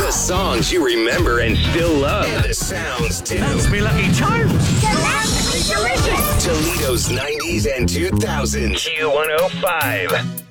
The songs you remember and still love. And the sounds, too. That's me lucky charms. Delightfully delicious. Toledo's 90s and 2000s. Q105.